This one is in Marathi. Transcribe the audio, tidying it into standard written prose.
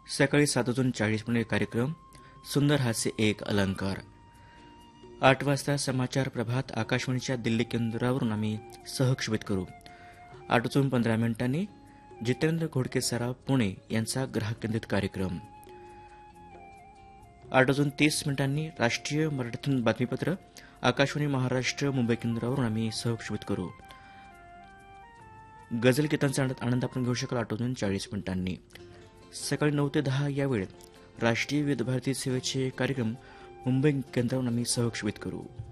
सकाळी 7:40 कार्यक्रम सुंदर हास्य एक अलंकार. 8 वाजता समाचार प्रभात आकाशवाणीच्या दिल्ली केंद्रावरून आम्ही सहक्षेपित करू. 8:15 जितेंद्र घोडके सराव पुणे यांचा ग्राहक केंद्रित कार्यक्रम. 8:30 राष्ट्रीय मराठीतून बातमीपत्र आकाशवाणी महाराष्ट्र मुंबई केंद्रावरून आम्ही सहक्षेपित करू. गझल गीतांचा आनंद आपण घेऊ शकाल 8:40. सकाळी 9 ते 10 या वेळेत राष्ट्रीय विविध भारती सेवेचे कार्यक्रम मुंबई केंद्रावरून आम्ही सहक्षेपित करू.